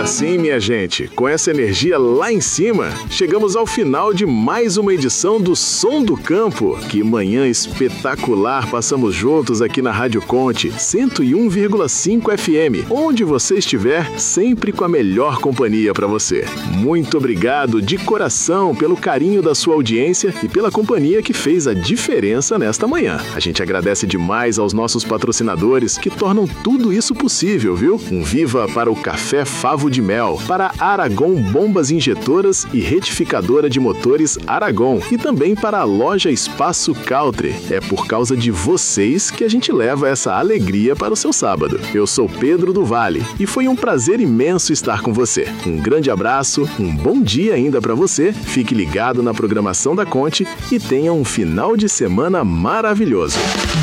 assim, minha gente, com essa energia lá em cima, chegamos ao final de mais uma edição do Som do Campo. Que manhã espetacular passamos juntos aqui na Rádio Conte 101,5 FM, onde você estiver, sempre com a melhor companhia para você. Muito obrigado de coração pelo carinho da sua audiência e pela companhia que fez a diferença nesta manhã. A gente agradece demais aos nossos patrocinadores que tornam tudo isso possível, viu? Um viva para o Café Favo de Mel, para Aragon Bombas Injetoras e Retificadora de Motores Aragon e também para a loja Espaço Country. É por causa de vocês que a gente leva essa alegria para o seu sábado. Eu sou Pedro do Vale e foi um prazer imenso estar com você. Um grande abraço, um bom dia ainda para você, fique ligado na programação da Conte e tenha um final de semana maravilhoso.